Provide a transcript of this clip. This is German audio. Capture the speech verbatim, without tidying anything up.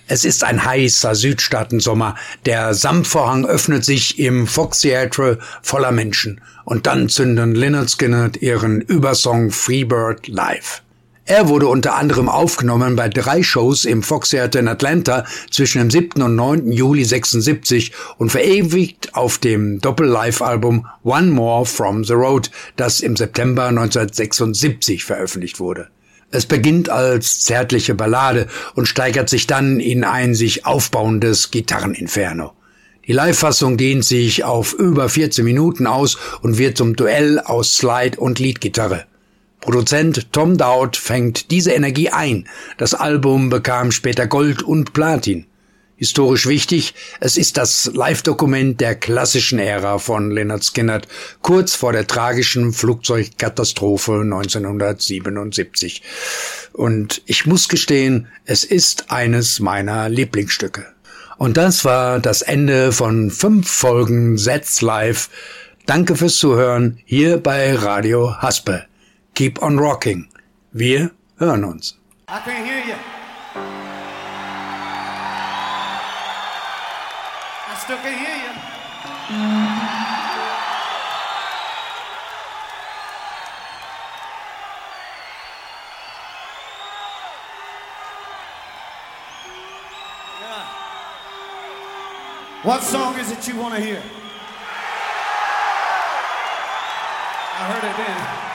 Es ist ein heißer Südstaatensommer. Der Samtvorhang öffnet sich im Fox Theatre voller Menschen. Und dann zünden Lynyrd Skynyrd ihren Übersong Freebird live. Er wurde unter anderem aufgenommen bei drei Shows im Fox Theatre in Atlanta zwischen dem siebten und neunten Juli sechsundsiebzig und verewigt auf dem Doppel-Live-Album One More from the Road, das im September neunzehnhundertsechsundsiebzig veröffentlicht wurde. Es beginnt als zärtliche Ballade und steigert sich dann in ein sich aufbauendes Gitarreninferno. Die Live-Fassung dehnt sich auf über vierzehn Minuten aus und wird zum Duell aus Slide und Leadgitarre. Produzent Tom Dowd fängt diese Energie ein. Das Album bekam später Gold und Platin. Historisch wichtig, es ist das Live-Dokument der klassischen Ära von Lynyrd Skynyrd, kurz vor der tragischen Flugzeugkatastrophe neunzehnhundertsiebenundsiebzig. Und ich muss gestehen, es ist eines meiner Lieblingsstücke. Und das war das Ende von fünf Folgen That's Live. Danke fürs Zuhören hier bei Radio Haspe. Keep on rocking. Wir hören uns. I can't hear you. I still can hear you. Yeah. What song is it you want to hear? I heard it then.